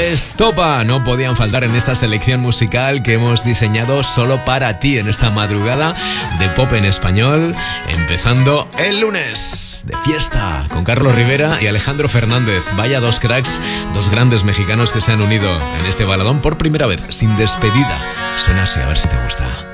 Estopa no podían faltar en esta selección musical que hemos diseñado solo para ti en esta madrugada de pop en español, empezando el lunes de fiesta con Carlos Rivera y Alejandro Fernández. Vaya dos cracks, dos grandes mexicanos que se han unido en este baladón por primera vez, sin despedida. Suena así, a ver si te gusta.